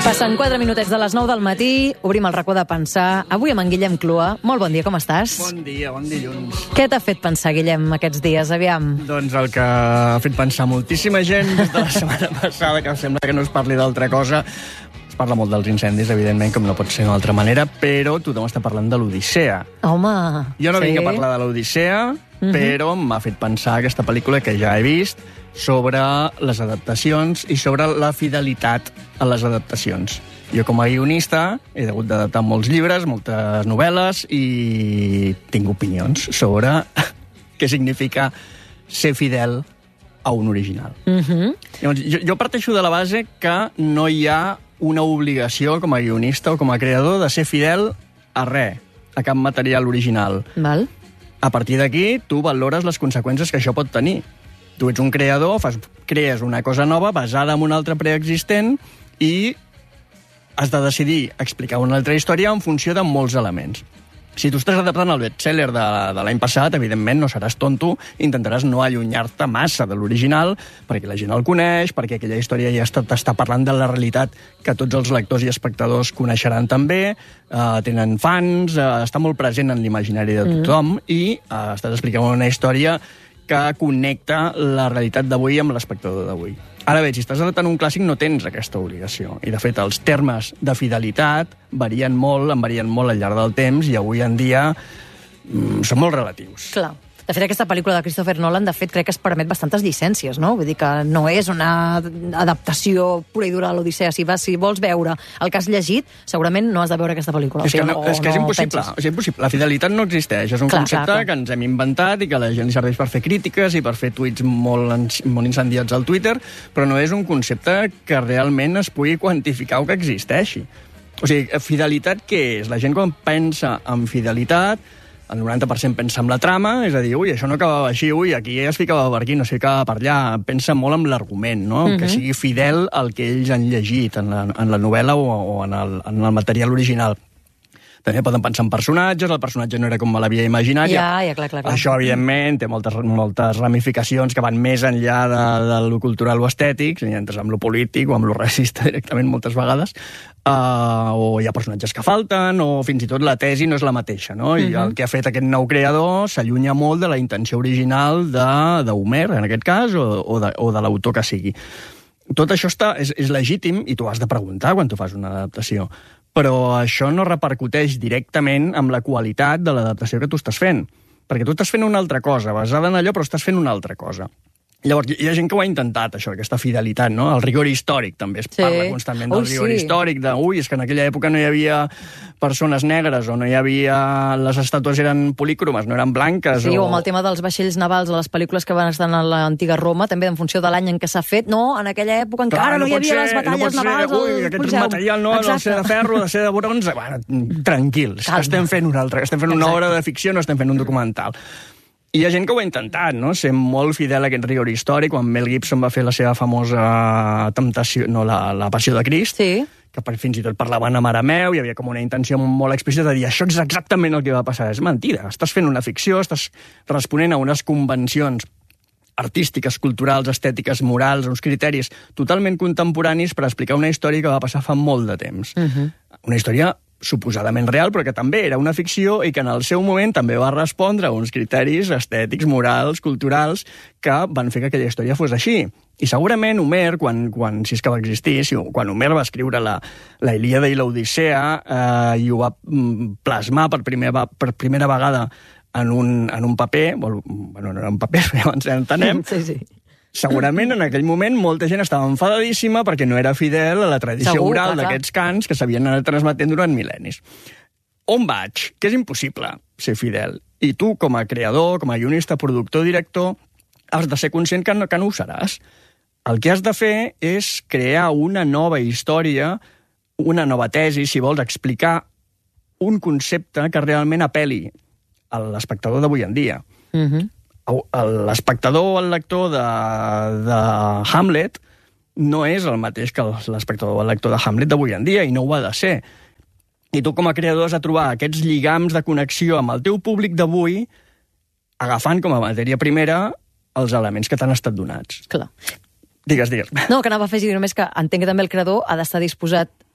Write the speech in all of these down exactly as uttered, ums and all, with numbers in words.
Passen quatre minutets de les nou del matí, obrim el racó de pensar. Avui amb en Guillem Clua. Molt bon dia, com estàs? Bon dia, bon dilluns. Què t'ha fet pensar, Guillem, aquests dies? Aviam. Doncs el que ha fet pensar moltíssima gent des de la setmana passada, que sembla que no es parli d'altra cosa. Es parla molt dels incendis, evidentment, com no pot ser d'una altra manera, però tothom està parlant de l'Odissea. Home, Jo no sí. vinc a parlar de l'Odissea, uh-huh. però m'ha fet pensar aquesta pel·lícula que ja he vist sobre les adaptacions i sobre la fidelitat a les adaptacions. Jo, com a guionista, he hagut d'adaptar molts llibres, moltes novel·les, i tinc opinions sobre què significa ser fidel a un original. Uh-huh. Llavors, jo, jo parteixo de la base que no hi ha una obligació com a guionista o com a creador de ser fidel a res, a cap material original. Val. A partir d'aquí, tu valores les conseqüències que això pot tenir. Tu ets un creador, fas, crees una cosa nova basada en una altra preexistent i has de decidir explicar una altra història en funció de molts elements. Si tu estàs adaptant el best-seller de, de l'any passat, evidentment no seràs tonto, intentaràs no allunyar-te massa de l'original, perquè la gent el coneix, perquè aquella història ja està, està parlant de la realitat que tots els lectors i espectadors coneixeran també, eh, tenen fans, eh, està molt present en l'imaginari de tothom, mm. i eh, estàs explicant una història que connecta la realitat d'avui amb l'espectador d'avui. Ara bé, si estàs adaptant un clàssic no tens aquesta obligació. I, de fet, els termes de fidelitat varien molt, en varien molt al llarg del temps, i avui en dia mm, són molt relatius. Clar. De fet, aquesta pel·lícula de Christopher Nolan, de fet, crec que es permet bastantes llicències, no? Vull dir que no és una adaptació pura i dura a l'Odissea. Si, vas, si vols veure el que has llegit, segurament no has de veure aquesta pel·lícula. És que, no, és, que és, no impossible, és impossible. La fidelitat no existeix. És un clar, concepte clar, clar. que ens hem inventat i que a la gent li serveix per fer crítiques i per fer tuits molt, molt incendiats al Twitter, però no és un concepte que realment es pugui quantificar o que existeixi. O sigui, fidelitat què és? La gent quan pensa en fidelitat, el noranta per cent pensa en la trama, és a dir, ui, això no acabava així, ui, aquí es ficava per aquí, no es ficava per allà. Pensa molt en l'argument, no? Uh-huh. Que sigui fidel al que ells han llegit en la, en la novel·la o, o en, el, en el material original. També poden pensar en personatges, el personatge no era com me l'havia imaginat. Ja, ja, clar, clar, clar. Això, evidentment, té moltes, moltes ramificacions que van més enllà de, de lo cultural o estètic, si entres amb lo polític o amb lo racista directament moltes vegades, uh, o hi ha personatges que falten, o fins i tot la tesi no és la mateixa, no? I uh-huh. el que ha fet aquest nou creador s'allunya molt de la intenció original d'Homer, en aquest cas, o, o de, o de l'autor que sigui. Tot això està, és, és legítim i tu has de preguntar quan tu fas una adaptació. Però això no repercuteix directament amb la qualitat de l'adaptació que tu estàs fent. Perquè tu estàs fent una altra cosa, basada en allò, però estàs fent una altra cosa. Llavors, hi ha gent que ho ha intentat, això, aquesta fidelitat, no? El rigor històric, també es sí. parla constantment del ui, rigor sí. històric, de, ui, és que en aquella època no hi havia persones negres, o no hi havia... les estàtues eren polícromes, no eren blanques, sí, o... o amb el tema dels vaixells navals a les pel·lícules que van estar a l'antiga Roma, també en funció de l'any en què s'ha fet, no, en aquella època encara Clar, no, no hi havia ser, les batalles no navals... Ser, ui, aquest Coliseu. Material no ha de ser de ferro, ha de ser de bronze... Bueno, tranquils, Calma. estem fent una altra, estem fent una Exacte. obra de ficció, no estem fent un documental. I hi ha gent que ho ha intentat, no? Ser molt fidel a aquest rigor històric. Quan Mel Gibson va fer la seva famosa temptació, no, la, la Passió de Crist, sí. que fins i tot parlaven en arameu, hi havia com una intenció molt explícita de dir això és exactament el que va passar. És mentida. Estàs fent una ficció, estàs responent a unes convencions artístiques, culturals, estètiques, morals, uns criteris totalment contemporanis per explicar una història que va passar fa molt de temps. Uh-huh. Una història suposadament real, però que també era una ficció i que en el seu moment també va respondre a uns criteris estètics, morals, culturals, que van fer que aquella història fos així. I segurament Homer, quan, quan si és que va existir, si, quan Homer va escriure la, la Ilíada i l'Odissea eh, i ho va plasmar per, primer, per primera vegada en un, en un paper, bueno, no era un paper, ja ens entenem, sí, sí. segurament en aquell moment molta gent estava enfadadíssima perquè no era fidel a la tradició Segur, oral clar, d'aquests cants que s'havien anat transmetent durant mil·lennis. On vaig? Que és impossible ser fidel. I tu, com a creador, com a guionista, productor, director, has de ser conscient que no, que no ho seràs. El que has de fer és crear una nova història, una nova tesi, si vols explicar un concepte que realment apel·li a l'espectador d'avui en dia. Mhm. L'espectador o el lector de, de Hamlet no és el mateix que l'espectador o el lector de Hamlet d'avui en dia, i no ho ha de ser. I tu, com a creador, has de trobar aquests lligams de connexió amb el teu públic d'avui, agafant com a matèria primera els elements que t'han estat donats. Clar. Digues, digues. No, que anava a afegir només que entenc que també el creador ha d'estar disposat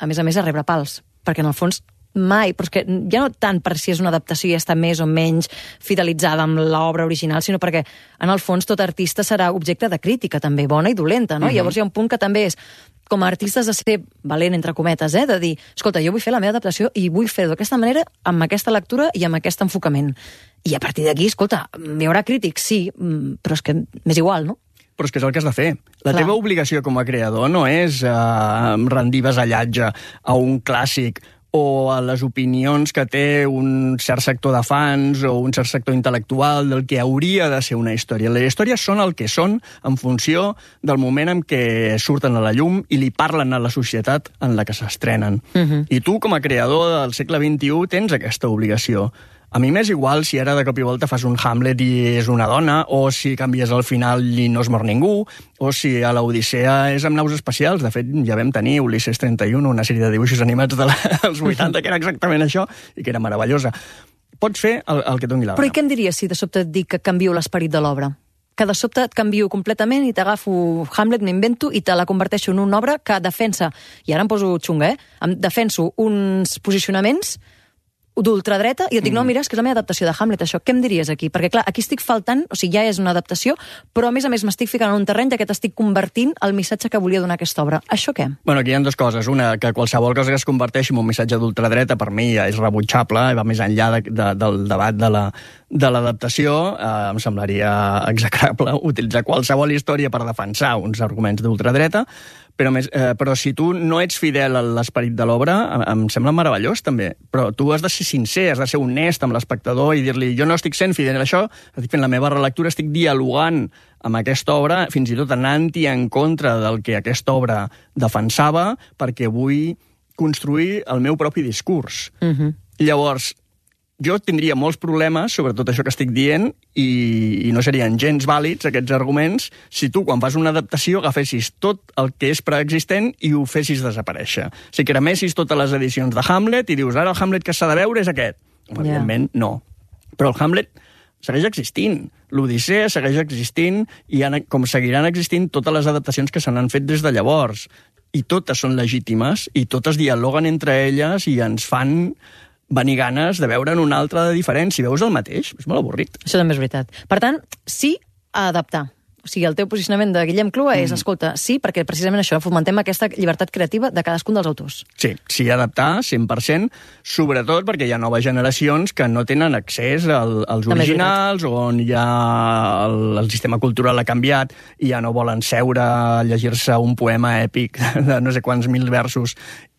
a més a més, a rebre pals, perquè en el fons mai, però és que ja no tant per si és una adaptació i està més o menys fidelitzada amb l'obra original, sinó perquè, en el fons, tot artista serà objecte de crítica, també, bona i dolenta, no? Uh-huh. Llavors hi ha un punt que també és, com a artistes, de ser valent, entre cometes, eh? De dir, escolta, jo vull fer la meva adaptació i vull fer-ho d'aquesta manera, amb aquesta lectura i amb aquest enfocament. I a partir d'aquí, escolta, hi haurà crítics, sí, però és que m'és igual, no? Però és que és el que has de fer. La Clar. teva obligació com a creador no és uh, rendir vasallatge a un clàssic o a les opinions que té un cert sector de fans o un cert sector intel·lectual del que hauria de ser una història. Les històries són el que són en funció del moment en què surten a la llum i li parlen a la societat en la que s'estrenen. Uh-huh. I tu, com a creador del segle vint-i-u, tens aquesta obligació. A mi m'és igual si ara de cop i volta fas un Hamlet i és una dona, o si canvies al final i no es mor ningú, o si a l'Odissea és amb naus espacials. De fet, ja vam tenir Ulisses trenta i u, una sèrie de dibuixos animats dels vuitanta, que era exactament això, i que era meravellosa. Pots fer el, el que et doni la gana. Però i què em diries si de sobte et dic que canvio l'esperit de l'obra? Que de sobte et canvio completament i t'agafo Hamlet, m'invento, i te la converteixo en una obra que defensa, i ara em poso xunga, eh? Em defenso uns posicionaments d'ultradreta, i et dic, no, mira, és que és la meva adaptació de Hamlet, això. Què em diries aquí? Perquè, clar, aquí estic faltant, o sigui, ja és una adaptació, però, a més a més, m'estic ficant en un terreny que t'estic convertint el missatge que volia donar aquesta obra. Això què? Bueno, aquí hi ha dues coses. Una, que qualsevol cosa que es converteixi en un missatge d'ultradreta, per mi, ja és rebutjable, va més enllà de, de, del debat de la de l'adaptació, eh, em semblaria execrable utilitzar qualsevol història per defensar uns arguments d'ultradreta, però, més, eh, però si tu no ets fidel a l'esperit de l'obra, em, em sembla meravellós, també. Però tu has de ser sincer, has de ser honest amb l'espectador i dir-li, jo no estic sent fidel a això, estic fent la meva relectura, estic dialogant amb aquesta obra, fins i tot anant-hi en contra del que aquesta obra defensava, perquè vull construir el meu propi discurs. Uh-huh. Llavors, jo tindria molts problemes sobre tot això que estic dient i, i no serien gens vàlids aquests arguments si tu, quan fas una adaptació, agafessis tot el que és preexistent i ho fessis desaparèixer. Si cremessis totes les edicions de Hamlet i dius, ara el Hamlet que s'ha de veure és aquest. Yeah. Evidentment, no. Però el Hamlet segueix existint. L'Odissea segueix existint i han, com seguiran existint totes les adaptacions que se n'han fet des de llavors. I totes són legítimes i totes dialoguen entre elles i ens fan venir ganes de veure'n una altra de diferent. Si veus el mateix, és molt avorrit. Això també és veritat. Per tant, sí a adaptar. O sigui, el teu posicionament de Guillem Clua és, mm. escolta, sí, perquè precisament això, fomentem aquesta llibertat creativa de cadascun dels autors. Sí, sí a adaptar, cent per cent, sobretot perquè hi ha noves generacions que no tenen accés al, als també originals, on ja el, el sistema cultural ha canviat i ja no volen seure a llegir-se un poema èpic de no sé quants mil versos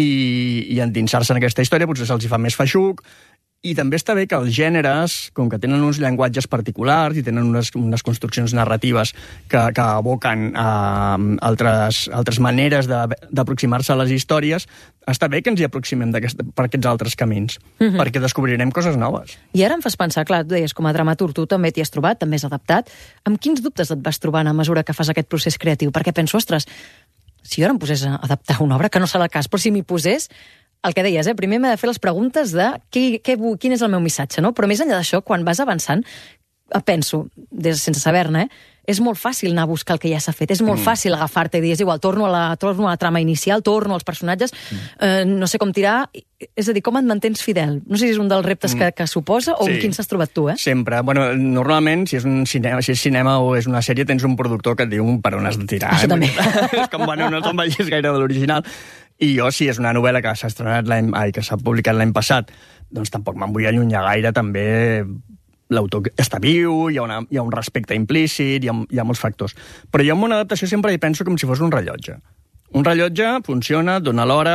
i, i endinsar-se en aquesta història, potser se'ls hi fa més feixuc. I també està bé que els gèneres, com que tenen uns llenguatges particulars i tenen unes, unes construccions narratives que, que aboquen a altres, altres maneres d'aproximar-se a les històries, està bé que ens hi aproximem per aquests altres camins, mm-hmm. perquè descobrirem coses noves. I ara em fas pensar, clar, tu deies, com a dramaturg, tu també t'hi has trobat, també has adaptat. Amb quins dubtes et vas trobant a mesura que fas aquest procés creatiu? Perquè penso, ostres, si jo ara em posés a adaptar una obra, que no serà el cas, però si m'hi posés, el que deies, eh? Primer m'he de fer les preguntes de qui, què, quin és el meu missatge, no? Però més enllà d'això, quan vas avançant, penso, des, sense saber-ne, eh? És molt fàcil anar a buscar el que ja s'ha fet, és molt mm. fàcil agafar-te i dir, és igual, torno a, la, torno a la trama inicial, torno als personatges, mm. eh, no sé com tirar, és a dir, com et mantens fidel? No sé si és un dels reptes mm. que, que suposa o sí. en quins t'has trobat tu, eh? Sempre. Bueno, normalment, si és un cinema, si és cinema o és una sèrie, tens un productor que et diu per on has de tirar. Això eh? també. És com, bueno, no te'n vagis gaire de l'original. I jo, si és una novel·la que s'ha estrenat l'any, ai, que s'ha publicat l'any passat, doncs tampoc me'n vull allunyar gaire, també l'autor està viu, hi ha, una, hi ha un respecte implícit, hi ha, hi ha molts factors. Però jo en una adaptació sempre hi penso com si fos un rellotge. Un rellotge funciona, dona l'hora,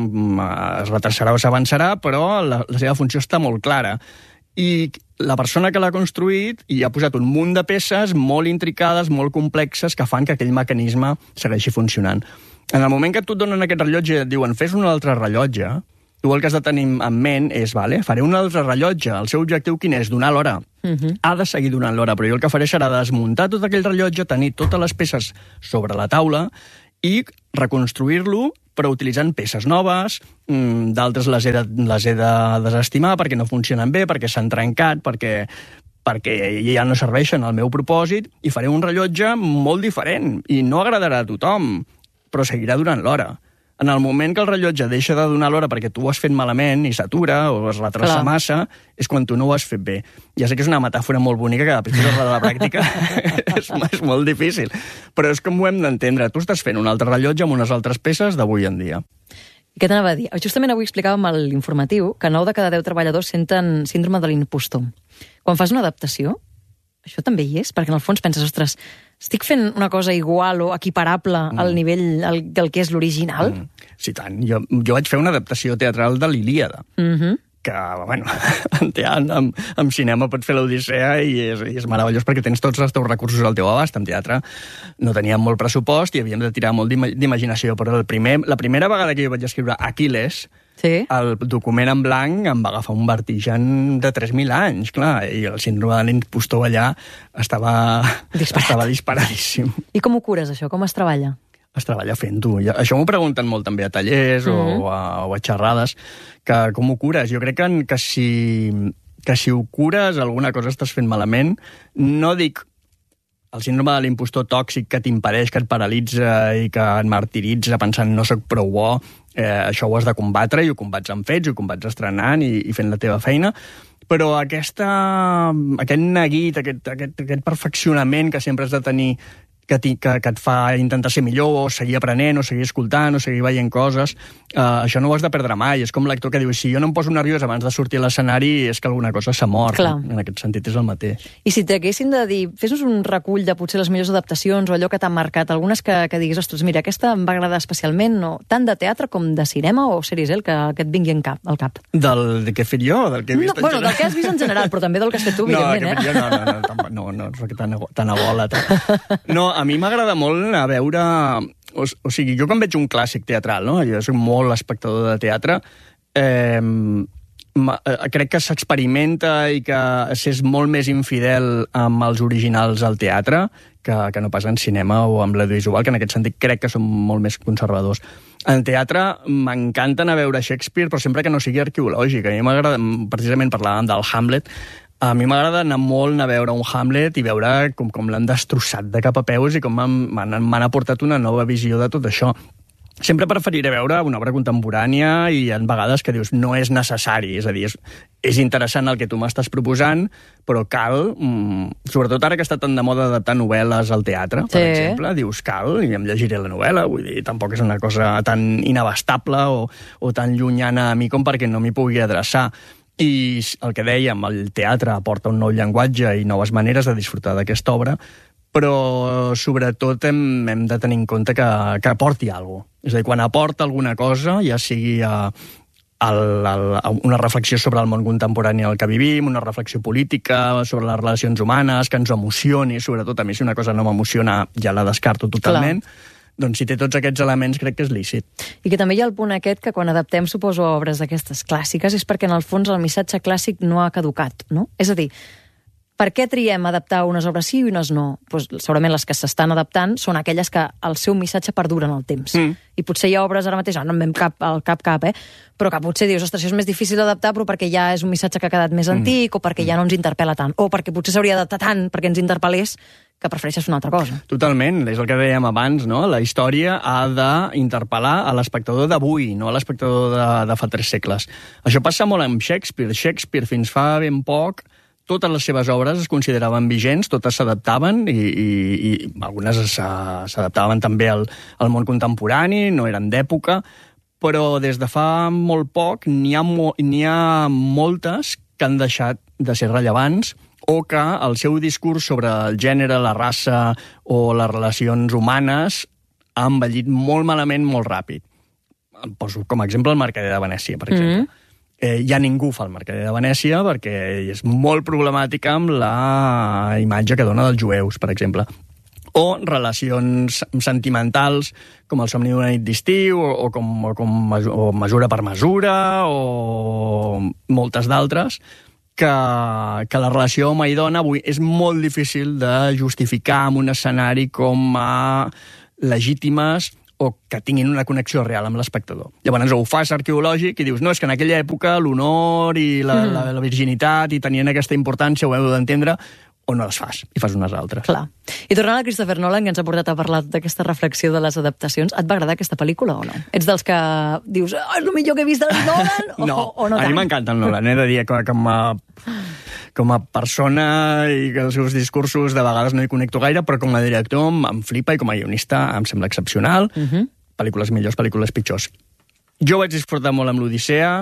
es retrasarà o s'avançarà, però la, la seva funció està molt clara. I la persona que l'ha construït hi ha posat un munt de peces molt intricades, molt complexes, que fan que aquell mecanisme segueixi funcionant. En el moment que tu et donen aquest rellotge i et diuen fes un altre rellotge, tu el que has de tenir en ment és, vale, faré un altre rellotge, el seu objectiu quin és? Donar l'hora. Uh-huh. Ha de seguir donant l'hora, però jo el que faré serà desmuntar tot aquell rellotge, tenir totes les peces sobre la taula i reconstruir-lo, però utilitzant peces noves, d'altres les he de, les he de desestimar perquè no funcionen bé, perquè s'han trencat, perquè perquè ja no serveixen al meu propòsit, i faré un rellotge molt diferent, i no agradarà a tothom, però seguirà durant l'hora. En el moment que el rellotge deixa de donar l'hora perquè tu ho has fet malament i s'atura o es retrasa Clar. massa, és quan tu no ho has fet bé. Ja sé que és una metàfora molt bonica que després de la pràctica és, és molt difícil, però és com ho hem d'entendre. Tu estàs fent un altre rellotge amb unes altres peces d'avui en dia. Què t'anava a dir? Justament avui explicàvem a l'informatiu que nou de cada deu treballadors senten síndrome de l'impostor. Quan fas una adaptació, això també hi és, perquè en el fons penses, ostres, estic fent una cosa igual o equiparable mm. al nivell al, del que és l'original? Mm. Sí, tant. Jo, jo vaig fer una adaptació teatral de l'Ilíada, Mhm. que, bueno, en, teatre, en, en cinema pots fer l'Odissea i és, i és meravellós perquè tens tots els teus recursos al teu abast. En teatre no teníem molt pressupost i havíem de tirar molt d'imaginació, però el primer, la primera vegada que jo vaig escriure Aquil·les, Sí. el document en blanc em va agafar un vertigen de tres mil anys, clar, i el síndrome de l'impostor allà estava, Disparat. estava disparadíssim. I com ho cures, això? Com es treballa? Es treballa fent-ho. Això m'ho pregunten molt també a tallers mm-hmm. o, a, o a xerrades, que com ho cures. Jo crec que, que, si, que si ho cures alguna cosa estàs fent malament. No dic el síndrome de l'impostor tòxic que t'impedeix, que et paralitza i que et martiritza pensant no sóc prou bo, eh, això ho has de combatre i ho combats amb fets, i ho combats estrenant i, i fent la teva feina. Però aquesta, aquest neguit, aquest, aquest, aquest perfeccionament que sempre has de tenir, que, ti, que, que et fa intentar ser millor, o seguir aprenent, o seguir escoltant, o seguir veient coses, eh, això no ho has de perdre mai. És com l'actor que diu, si jo no em poso nerviós abans de sortir a l'escenari, és que alguna cosa s'ha mort. Clar. En aquest sentit és el mateix. I si t'haguessin de dir, fes-nos un recull de potser les millors adaptacions o allò que t'ha marcat, algunes que, que diguis, ostres, mira, aquesta em va agradar especialment, no? Tant de teatre com de cinema o sèries, el que, que et vingui en cap, al cap. Del que he fet jo, del que he vist no, en bueno, general. del que has vist en general, però també del que has fet tu, no, evidentment, que eh? jo, no, no, no, tampoc, no, no, no, tan, tan a bola. Tan. No, a mi m'agrada molt a veure... O, o sigui, jo quan veig un clàssic teatral, no? Jo soc molt espectador de teatre, eh, crec que s'experimenta i que s'és molt més infidel amb els originals al teatre que, que no pas en cinema o amb l'audiovisual, que en aquest sentit crec que són molt més conservadors. En teatre m'encanta anar a veure Shakespeare, però sempre que no sigui arqueològic. A mi m'agrada, precisament parlàvem del Hamlet, a mi m'agrada anar molt anar a veure un Hamlet i veure com, com l'han destrossat de cap a peus i com m'han aportat una nova visió de tot això. Sempre preferiré veure una obra contemporània i en vegades que dius no és necessari, és a dir, és, és interessant el que tu m'estàs proposant, però cal, mmm, sobretot ara que està tan de moda adaptar novel·les al teatre, per sí. exemple, dius cal, i em llegiré la novel·la, vull dir, tampoc és una cosa tan inabastable o, o tan llunyana a mi com perquè no m'hi pugui adreçar. I el que dèiem, el teatre aporta un nou llenguatge i noves maneres de disfrutar d'aquesta obra, però sobretot hem, hem de tenir en compte que, que aporti alguna cosa. És a dir, quan aporta alguna cosa, ja sigui a, a, a una reflexió sobre el món contemporani en el que vivim, una reflexió política sobre les relacions humanes, que ens emocioni, sobretot a mi si una cosa no m'emociona ja la descarto totalment. Clar. Doncs si té tots aquests elements crec que és lícit. I que també hi ha el punt aquest que quan adaptem, suposo, obres d'aquestes clàssiques és perquè en el fons el missatge clàssic no ha caducat, no? És a dir, per què triem adaptar unes obres sí i unes no? Pues, segurament les que s'estan adaptant són aquelles que el seu missatge perdura en el temps. Mm. I potser hi ha obres ara mateix, no em ve cap, al cap cap, eh? Però que potser dius, ostres, això és més difícil d'adaptar, però perquè ja és un missatge que ha quedat més antic, mm. o perquè ja no ens interpel·la tant, o perquè potser s'hauria d'adaptar tant perquè ens interpel·lés, que prefereixes una altra cosa. Totalment, és el que dèiem abans, no? La història ha d'interpel·lar a l'espectador d'avui, no a l'espectador de, de fa tres segles. Això passa molt amb Shakespeare. Shakespeare, fins fa ben poc, totes les seves obres es consideraven vigents, totes s'adaptaven i, i, i algunes s'adaptaven també al, al món contemporani, no eren d'època, però des de fa molt poc n'hi ha, mo, n'hi ha moltes que han deixat de ser rellevants o que el seu discurs sobre el gènere, la raça o les relacions humanes ha envellit molt malament, molt ràpid. Em poso com a exemple el Mercader de Venècia, per exemple. Mm. Eh, ja ningú fa el Mercader de Venècia perquè és molt problemàtica amb la imatge que dona dels jueus, per exemple. O relacions sentimentals com el somni d'una nit d'estiu o, o, com, o, com, o mesura per mesura o moltes d'altres que, que la relació home i dona avui és molt difícil de justificar en un escenari com a legítimes o que tinguin una connexió real amb l'espectador. Llavors ho fas arqueològic i dius, no, és que en aquella època l'honor i la, mm. la, la virginitat i tenien aquesta importància, ho heu d'entendre, o no les fas, i fas unes altres. Clar. I tornant a Christopher Nolan, que ens ha portat a parlar d'aquesta reflexió de les adaptacions, et va agradar aquesta pel·lícula o no? Ets dels que dius, oh, és el millor que he vist del Nolan? O, no, o no a tant? mi m'encanta el Nolan, he de dir que com a, com a persona i que els seus discursos de vegades no hi connecto gaire, però com a director em flipa i com a guionista em sembla excepcional. Uh -huh. Pel·lícules millors, pel·lícules pitjors. Jo vaig disfrutar molt amb l'Odissea.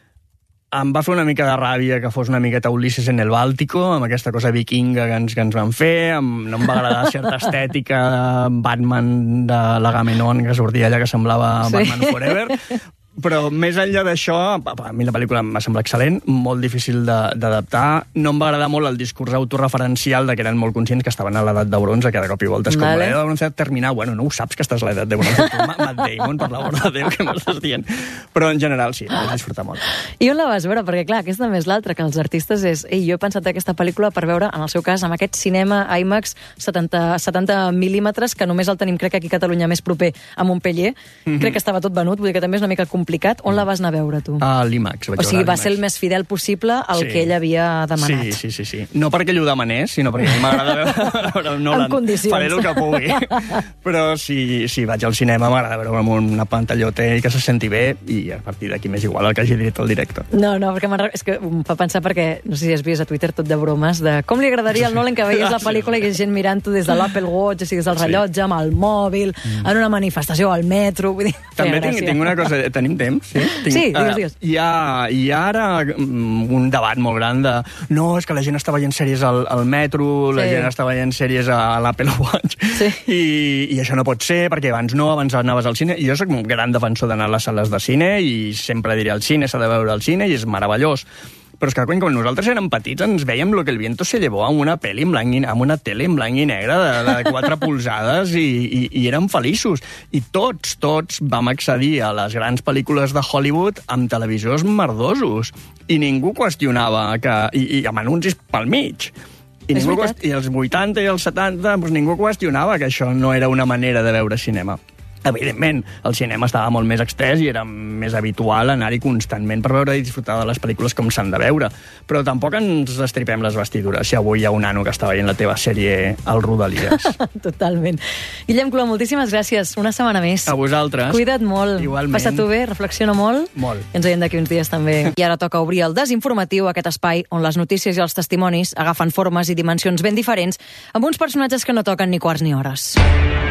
Em va fer una mica de ràbia que fos una miqueta Ulisses en el Bàltico, amb aquesta cosa vikinga que ens, que ens van fer. Em, no em va agradar certa estètica Batman de l'Agamenon, que sortia allà que semblava sí. Batman Forever. Però més enllà d'això, a mi la pel·lícula em va semblar excel·lent, molt difícil d'adaptar. No em va agradar molt el discurs autorreferencial de que eren molt conscients que estaven a l'edat de bronze, que de cop i volta és com vale. L'edat de bronze ha terminat. Bueno, no ho saps que estàs a l'edat de bronze. Tu, Matt Damon, per l'amor de Déu, que m'estàs dient. Però en general sí, vaig disfrutar molt. I on la vas veure? Perquè clar, aquesta més l'altra, que els artistes és... Ei, jo he pensat aquesta pel·lícula per veure, en el seu cas, amb aquest cinema IMAX setanta, setanta mil·límetres, que només el tenim, crec que aquí a Catalunya més proper a Montpellier. Mm-hmm. Crec que estava tot venut, vull dir que també és una mica complicat. On la vas anar a veure, tu? A l'IMAX. O sigui, va ser el més fidel possible al sí. que ell havia demanat. Sí, sí, sí, sí. No perquè ell ho demanés, sinó perquè a mi m'agrada veure, veure el Nolan. En condicions. Faré el que pugui. Però si, si vaig al cinema m'agrada veure amb una pantallota i que se senti bé, i a partir d'aquí m'és igual el que hagi dit el director. No, no, perquè és que em fa pensar perquè, no sé si has vist a Twitter tot de bromes, de com li agradaria al Nolan que veies la pel·lícula i que gent mirant-ho des de l'Apple Watch, o sigui, des del rellotge, amb el mòbil, mm. en una manifestació, al metro... Vull dir, també tinc, tinc una cosa... Tenim temps? Sí, tinc, sí digues, digues. Uh, hi, ha, hi ha ara un debat molt gran de no, és que la gent està veient sèries al, al metro, sí. la gent està veient sèries a l'Apple Watch, sí. I, i això no pot ser, perquè abans no, abans anaves al cine, i jo soc un gran defensor d'anar a les sales de cine, i sempre diré al cine, s'ha de veure al cine, i és meravellós. Però és que quan nosaltres érem petits ens veiem Lo que el viento se llevó amb una pel·li en blanc i, amb una tele en blanc i negre de, de quatre polzades i, i, i érem feliços. I tots, tots vam accedir a les grans pel·lícules de Hollywood amb televisors merdosos. I ningú qüestionava que... I, i amb anuncis pel mig. I, ningú qüest... I els vuitanta i els setanta doncs ningú qüestionava que això no era una manera de veure cinema. Evidentment, el cinema estava molt més extès i era més habitual anar-hi constantment per veure i disfrutar de les pel·lícules com s'han de veure. Però tampoc ens estripem les vestidures si avui hi ha un nano que està veient la teva sèrie al Rodalies. Totalment. Guillem Clua, moltíssimes gràcies. Una setmana més. A vosaltres. Cuida't molt. Igualment. Passa-t'ho bé, reflexiona molt. Molt. I ens veiem d'aquí uns dies també. I ara toca obrir el Desinformatiu, aquest espai on les notícies i els testimonis agafen formes i dimensions ben diferents amb uns personatges que no toquen ni quarts ni hores.